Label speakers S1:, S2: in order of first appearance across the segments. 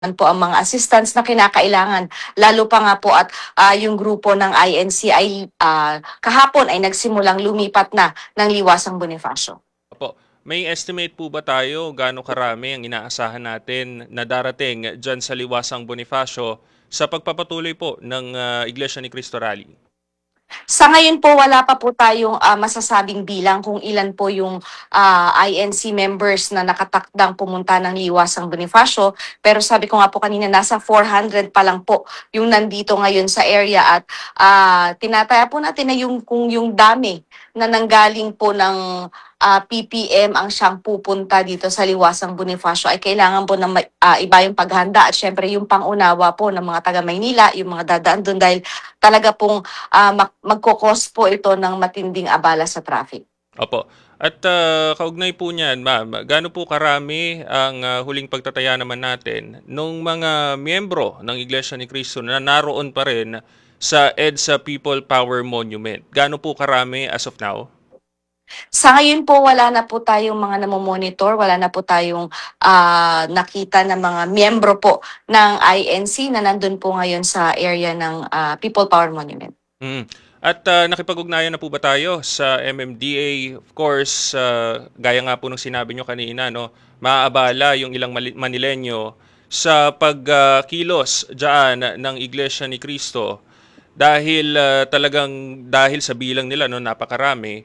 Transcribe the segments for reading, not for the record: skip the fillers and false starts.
S1: po ang mga assistance na kinakailangan. Lalo pa nga po at yung grupo ng INC ay kahapon ay nagsimulang lumipat na ng Liwasang Bonifacio.
S2: Opo. May estimate po ba tayo gaano karami ang inaasahan natin na darating dyan sa Liwasang Bonifacio sa pagpapatuloy po ng Iglesia ni Cristo Rally?
S1: Sa ngayon po, wala pa po tayong masasabing bilang kung ilan po yung INC members na nakatakdang pumunta ng Liwasang Bonifacio. Pero sabi ko nga po kanina, nasa 400 pa lang po yung nandito ngayon sa area at tinataya po natin na kung yung dami na nanggaling po ng PPM ang siyang pupunta dito sa Liwasang Bonifacio ay kailangan po ng iba yung paghanda at syempre yung pangunawa po ng mga taga Maynila, yung mga dadaan doon dahil talaga pong magkokos po ito ng matinding abala sa traffic.
S2: Opo. At kaugnay po niyan, ma'am, gaano po karami ang huling pagtataya naman natin nung mga miyembro ng Iglesia ni Cristo na naroon pa rin sa EDSA People Power Monument? Gaano po karami as of now?
S1: Sa ngayon po, wala na po tayong mga namomonitor, wala na po tayong nakita na mga miyembro po ng INC na nandun po ngayon sa area ng People Power Monument.
S2: Mm. At nakipag-ugnayan na po ba tayo sa MMDA? Of course, gaya nga po ng sinabi nyo kanina, no, maaabala yung ilang Manilenyo sa pagkilos dyan ng Iglesia ni Cristo dahil talagang dahil sa bilang nila no napakarami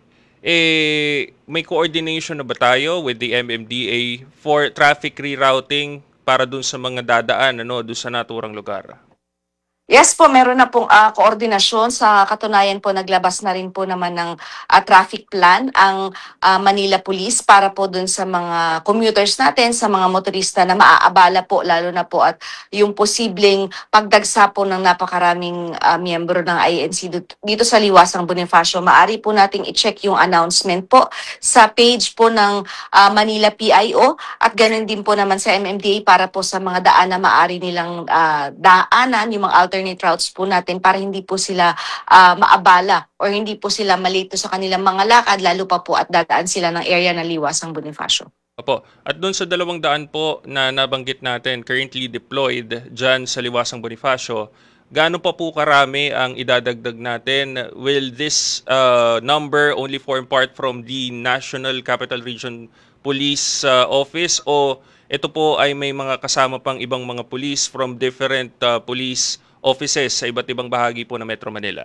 S2: may coordination na ba tayo with the MMDA for traffic rerouting para dun sa mga dadaan ano dun sa naturang lugar?
S1: Yes po, meron na pong koordinasyon. Sa katunayan po, naglabas na rin po naman ng traffic plan ang Manila Police para po dun sa mga commuters natin, sa mga motorista na maaabala po, lalo na po at yung posibleng pagdagsa po ng napakaraming miyembro ng INC dito sa Liwasang Bonifacio. Maari po nating i-check yung announcement po sa page po ng Manila PIO at ganun din po naman sa MMDA para po sa mga daan na maari nilang daanan, yung mga alternate routes po natin para hindi po sila maabala or hindi po sila malito sa kanilang mga lakad, lalo pa po at dadaan sila ng area ng Liwasang Bonifacio.
S2: Opo. At doon sa 200 po na nabanggit natin, currently deployed dyan sa Liwasang Bonifacio, gaano pa po karami ang idadagdag natin? Will this number only form part from the National Capital Region Police Office o ito po ay may mga kasama pang ibang mga police from different police offices sa iba't ibang bahagi po ng Metro Manila?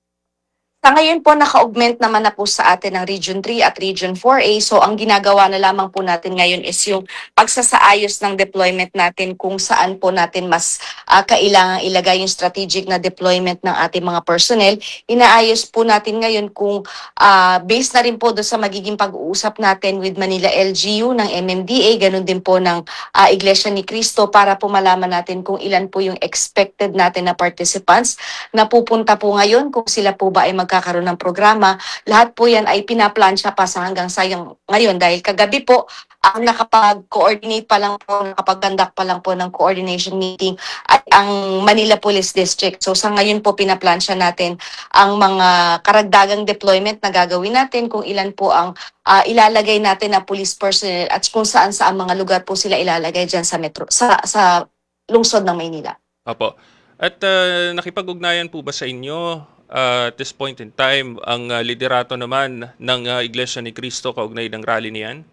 S1: Sa ngayon po, naka-augment naman na po sa atin ng Region 3 at Region 4A. So, ang ginagawa na lamang po natin ngayon is yung pagsasaayos ng deployment natin kung saan po natin mas kailangang ilagay yung strategic na deployment ng ating mga personnel. Inaayos po natin ngayon kung based na rin po doon sa magiging pag-uusap natin with Manila LGU ng MMDA, ganun din po ng Iglesia ni Cristo para po malaman natin kung ilan po yung expected natin na participants na pupunta po ngayon, kung sila po ba ay magkakaroon ng programa. Lahat po yan ay pinaplansya pa sa hanggang sayang ngayon dahil kagabi po ang nakapag-coordinate pa lang po, nakapag-conduct pa lang po ng coordination meeting at ang Manila Police District. So sa ngayon po pinaplansya natin ang mga karagdagang deployment na gagawin natin, kung ilan po ang ilalagay natin na police personnel at kung saan sa mga lugar po sila ilalagay dyan sa metro, sa lungsod ng Maynila.
S2: Opo. At nakipag-ugnayan po ba sa inyo at this point in time ang liderato naman ng Iglesia ni Cristo kaugnay ng rally niyan?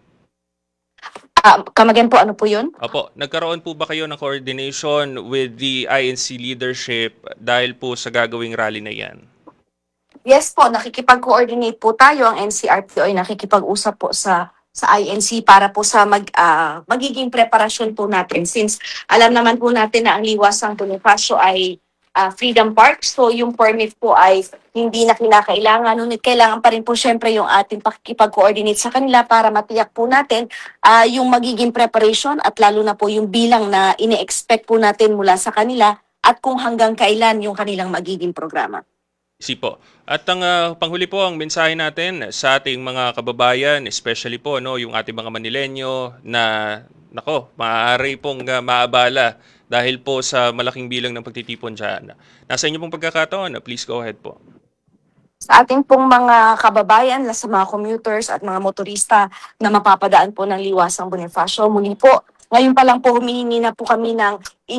S1: Come again po, ano po yun?
S2: Opo, nagkaroon po ba kayo ng coordination with the INC leadership dahil po sa gagawing rally na yan?
S1: Yes po, nakikipag-coordinate po tayo. Ang NCRPO ay nakikipag-usap po sa INC para po sa magiging preparasyon po natin. Since alam naman po natin na ang Liwasang Bonifacio ay Freedom Park. So yung permit po ay hindi na kinakailangan. Ngunit kailangan pa rin po syempre yung ating pakikipag-coordinate sa kanila para matiyak po natin yung magiging preparation at lalo na po yung bilang na ine-expect po natin mula sa kanila at kung hanggang kailan yung kanilang magiging programa.
S2: Po. At ang panghuli po ang mensahe natin sa ating mga kababayan, especially po no, yung ating mga Manilenyo na nako, maaari pong maabala dahil po sa malaking bilang ng pagtitipon diyan. Nasa inyo pong pagkakataon, please go ahead po.
S1: Sa ating pong mga kababayan, sa mga commuters at mga motorista na mapapadaan po ng Liwasang Bonifacio, muli po Ngayon pa lang po humihingi na po kami ng